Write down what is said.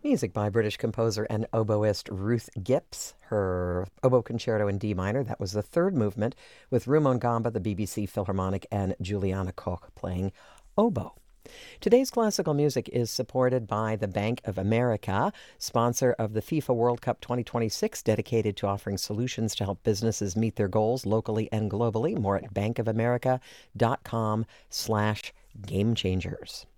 Music by British composer and oboist Ruth Gipps. Her oboe concerto in D minor, that was the third movement, with Rumon Gamba, the BBC Philharmonic, and Juliana Koch playing oboe. Today's classical music is supported by the Bank of America, sponsor of the FIFA World Cup 2026, dedicated to offering solutions to help businesses meet their goals locally and globally. More at bankofamerica.com/gamechangers.